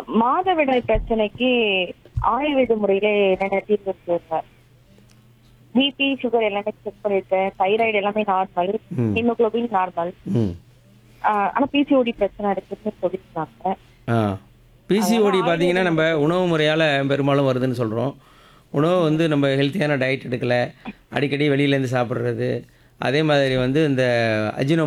மாதவிடாய் பிரச்சனைக்கு ஆயுர்வேத முறையில என்னென்ன தீர்வு இருக்குங்க? பிபி, சுகர் எல்லாமே செக் பண்ணிருக்கேன். தைராய்டு எல்லாமே நார்மல். ம். Haemoglobin normal. ம். ஆனா பிசிஓடி பிரச்சனை இருக்குன்னு சொல்லியிருக்காங்க. ஆ பிசிஓடி அதனால பார்த்தீங்கன்னா ஆயுர்வேத நம்ம முறை உணவு முறையால் பெரும்பாலும் வருதுன்னு சொல்கிறோம். உணவு வந்து நம்ம ஹெல்த்தியான டயட் எடுக்கலை, அடிக்கடி வெளியிலேருந்து சாப்பிட்றது, அதே மாதிரி வந்து இந்த அஜினோ